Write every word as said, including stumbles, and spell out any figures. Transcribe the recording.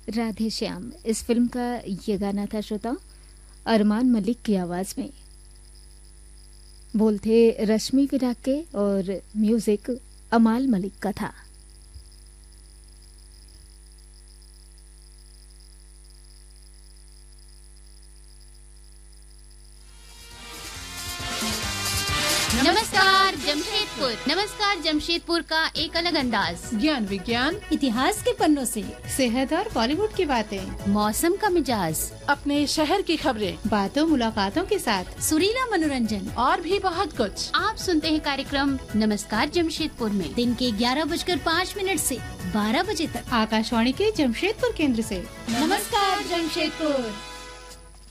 राधे श्याम इस फिल्म का ये गाना था श्रोताओं, अरमान मलिक की आवाज में। बोल थे रश्मि विराग के और म्यूजिक अमाल मलिक का था। नमस्कार जमशेदपुर। नमस्कार जमशेदपुर का एक अलग अंदाज, ज्ञान विज्ञान, इतिहास के पन्नों से सेहत और बॉलीवुड की बातें, मौसम का मिजाज, अपने शहर की खबरें, बातों मुलाकातों के साथ सुरीला मनोरंजन और भी बहुत कुछ। आप सुनते हैं कार्यक्रम नमस्कार जमशेदपुर में दिन के ग्यारह बजकर पाँच मिनट से बारह बजे तक आकाशवाणी के जमशेदपुर केंद्र से। नमस्कार जमशेदपुर।